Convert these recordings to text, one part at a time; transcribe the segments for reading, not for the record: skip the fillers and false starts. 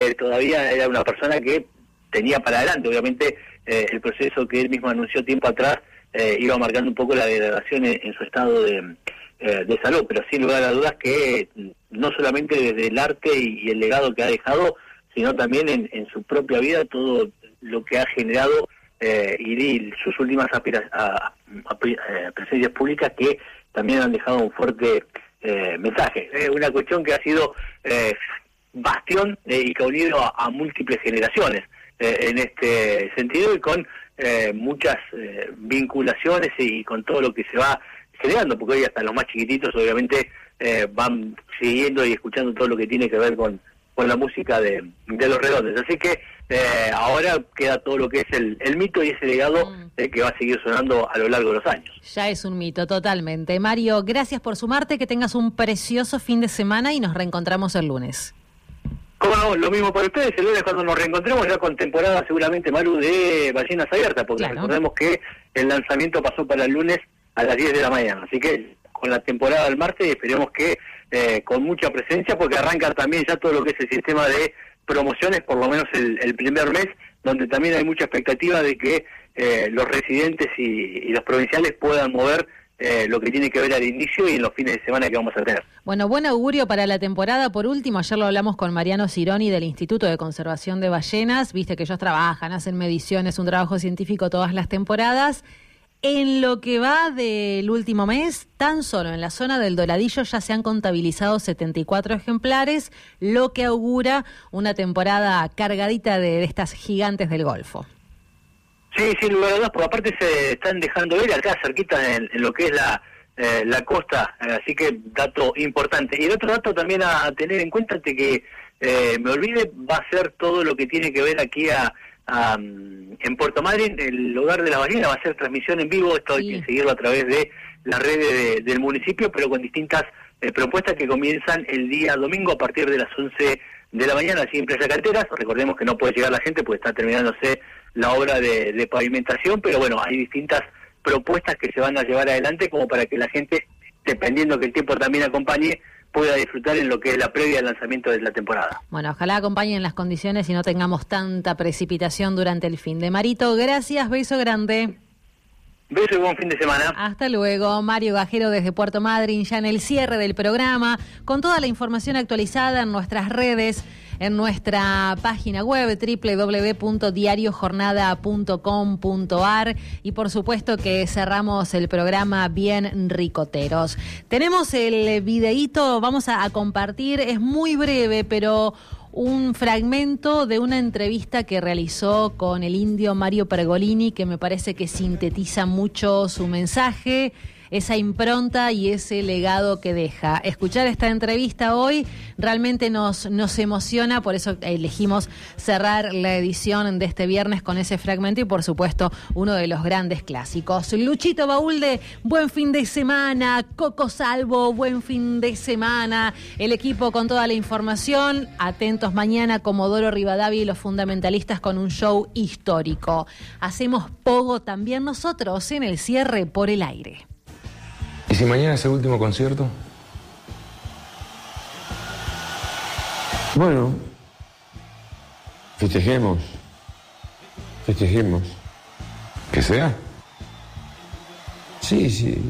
todavía era una persona que tenía para adelante. Obviamente el proceso que él mismo anunció tiempo atrás iba marcando un poco la degradación en su estado de salud, pero sin lugar a dudas que no solamente desde el arte y el legado que ha dejado, sino también en su propia vida, todo lo que ha generado y sus últimas presencias públicas que también han dejado un fuerte mensaje. Es una cuestión que ha sido bastión y que ha unido a múltiples generaciones en este sentido, y con muchas vinculaciones y con todo lo que se va generando, porque hoy hasta los más chiquititos obviamente van siguiendo y escuchando todo lo que tiene que ver con la música de Los Redondos. Así que ahora queda todo lo que es el mito y ese legado que va a seguir sonando a lo largo de los años. Ya es un mito, totalmente. Mario, gracias por sumarte, que tengas un precioso fin de semana y nos reencontramos el lunes. Cómo no, lo mismo para ustedes, el lunes cuando nos reencontremos ya con temporada seguramente, Maru, de Ballenas Abiertas, porque claro, recordemos que el lanzamiento pasó para el lunes a las 10 de la mañana, así que con la temporada del martes esperemos que con mucha presencia, porque arranca también ya todo lo que es el sistema de promociones, por lo menos el primer mes, donde también hay mucha expectativa de que los residentes y los provinciales puedan mover lo que tiene que ver al inicio y en los fines de semana que vamos a tener. Bueno, buen augurio para la temporada. Por último, ayer lo hablamos con Mariano Cironi del Instituto de Conservación de Ballenas. Viste que ellos trabajan, hacen mediciones, un trabajo científico todas las temporadas. En lo que va del último mes, tan solo en la zona del Doradillo ya se han contabilizado 74 ejemplares, lo que augura una temporada cargadita de estas gigantes del Golfo. Sí, sin lugar a dudas, porque aparte se están dejando ver acá cerquita en lo que es la costa, así que dato importante. Y el otro dato también a tener en cuenta, que me olvide, va a ser todo lo que tiene que ver aquí en Puerto Madryn, el hogar de la ballena, va a ser transmisión en vivo. Esto hay que seguirlo a través de las redes del municipio, pero con distintas propuestas que comienzan el día domingo a partir de las 11 de la mañana, así en Playa Canteras. Recordemos que no puede llegar la gente porque está terminándose la obra de pavimentación, pero bueno, hay distintas propuestas que se van a llevar adelante como para que la gente, dependiendo que el tiempo también acompañe, pueda disfrutar en lo que es la previa al lanzamiento de la temporada. Bueno, ojalá acompañen las condiciones y no tengamos tanta precipitación durante el fin de. Marito, gracias, beso grande. Beso y buen fin de semana. Hasta luego. Mario Gajero desde Puerto Madryn, ya en el cierre del programa, con toda la información actualizada en nuestras redes, en nuestra página web www.diariojornada.com.ar, y por supuesto que cerramos el programa bien ricoteros. Tenemos el videíto, vamos a compartir, es muy breve, pero un fragmento de una entrevista que realizó con el indio Mario Pergolini, que me parece que sintetiza mucho su mensaje, esa impronta y ese legado que deja. Escuchar esta entrevista hoy realmente nos emociona, por eso elegimos cerrar la edición de este viernes con ese fragmento y por supuesto uno de los grandes clásicos. Luchito Baúlde, buen fin de semana. Coco Salvo, buen fin de semana. El equipo con toda la información. Atentos mañana, Comodoro Rivadavia y los fundamentalistas con un show histórico. Hacemos pogo también nosotros en el cierre por el aire. ¿Y si mañana es el último concierto? Bueno, festejemos. ¿Que sea? Sí.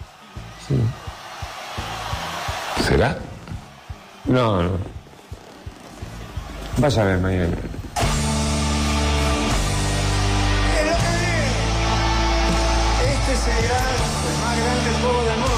¿Será? No. Vas a ver mañana. Este será el más grande juego del mundo.